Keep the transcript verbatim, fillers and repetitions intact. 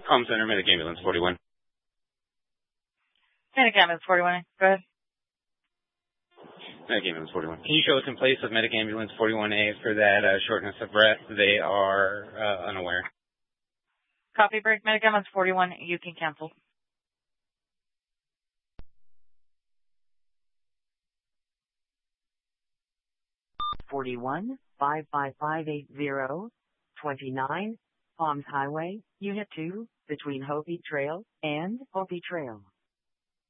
Home Center, Medic Ambulance forty-one. Medic Ambulance forty-one, go ahead. Medic Ambulance forty-one. Can you show us in place of Medic Ambulance forty-one A for that uh, shortness of breath? They are uh, unaware. Copy, break. Medic Ambulance forty-one, you can cancel. forty-one, five five five eight zero, twenty-nine, Palms Highway, Unit two, between Hopi Trail and Hopi Trail.